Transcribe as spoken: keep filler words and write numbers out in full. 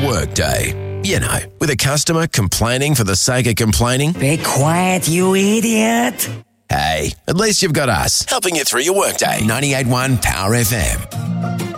workday. You know, with a customer complaining for the sake of complaining. Be quiet, you idiot. Hey, at least you've got us helping you through your workday. ninety-eight point one Power F M.